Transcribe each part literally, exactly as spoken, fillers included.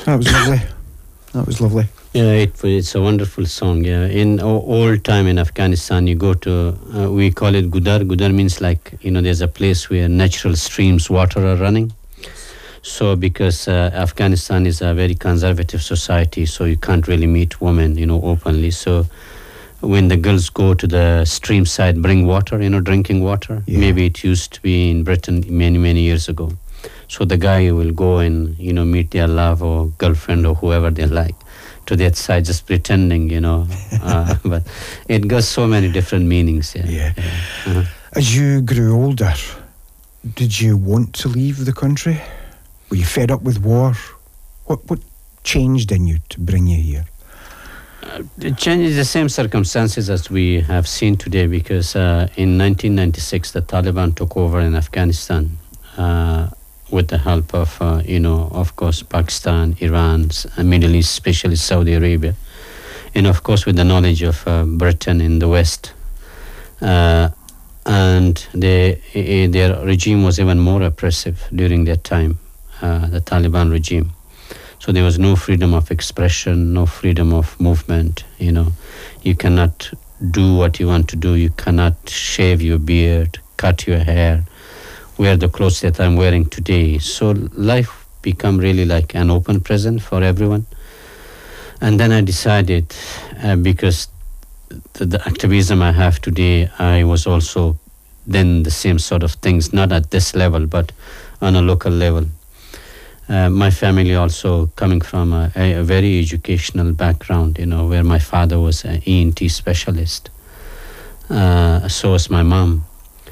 That was lovely. That was lovely. Yeah, it, it's a wonderful song. Yeah, in o- old time in Afghanistan, you go to, uh, we call it Gudar. Gudar means like, you know, there's a place where natural streams, water are running. So because uh, Afghanistan is a very conservative society, so you can't really meet women, you know, openly. So when the girls go to the stream side, bring water, you know, drinking water. Yeah. Maybe it used to be in Britain many, many years ago. So the guy will go and, you know, meet their love or girlfriend or whoever they like to that side, just pretending, you know. Uh, but it got so many different meanings. Yeah. Yeah. yeah. Uh-huh. As you grew older, did you want to leave the country? Were you fed up with war? What what changed in you to bring you here? Uh, it changes the same circumstances as we have seen today, because uh, in nineteen ninety-six the Taliban took over in Afghanistan uh, with the help of, uh, you know, of course, Pakistan, Iran, uh, Middle East, especially Saudi Arabia, and of course with the knowledge of uh, Britain in the West. Uh, and they, uh, their regime was even more oppressive during that time, uh, the Taliban regime. So there was no freedom of expression, no freedom of movement, you know. You cannot do what you want to do. You cannot shave your beard, cut your hair, wear the clothes that I'm wearing today. So life became really like an open prison for everyone. And then I decided, uh, because the, the activism I have today, I was also then the same sort of things, not at this level, but on a local level. Uh, my family also coming from a, a very educational background, you know, where my father was an E N T specialist. Uh, so was my mom.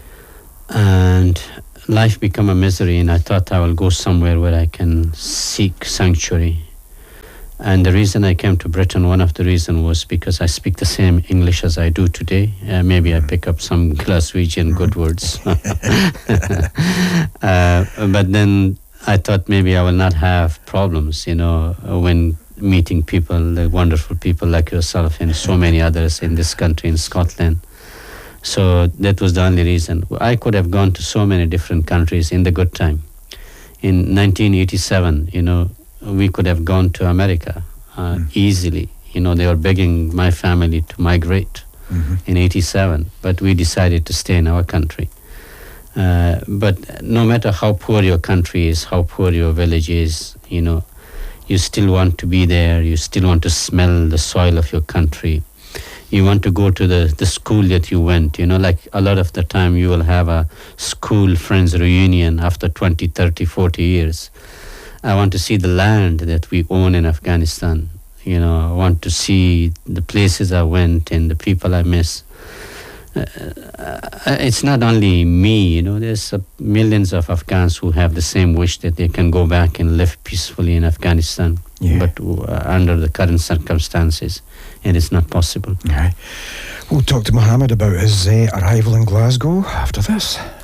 And life became a misery, and I thought I will go somewhere where I can seek sanctuary. And the reason I came to Britain, one of the reasons was because I speak the same English as I do today. Uh, maybe I pick up some Glaswegian good words. uh, but then I thought maybe I will not have problems, you know, when meeting people, like wonderful people like yourself and so many others in this country, in Scotland. So that was the only reason. I could have gone to so many different countries in the good time. In nineteen eighty-seven, you know, we could have gone to America uh, mm. easily. You know, they were begging my family to migrate mm-hmm. in eighty-seven, but we decided to stay in our country. Uh, but no matter how poor your country is, how poor your village is, you know, you still want to be there. You still want to smell the soil of your country. You want to go to the, the school that you went, you know, like a lot of the time you will have a school friends reunion after twenty, thirty, forty years. I want to see the land that we own in Afghanistan. You know, I want to see the places I went and the people I miss. Uh, it's not only me, you know, there's uh, millions of Afghans who have the same wish that they can go back and live peacefully in Afghanistan. Yeah. But uh, under the current circumstances, it is not possible. Okay. We'll talk to Mohammed about his uh, arrival in Glasgow after this.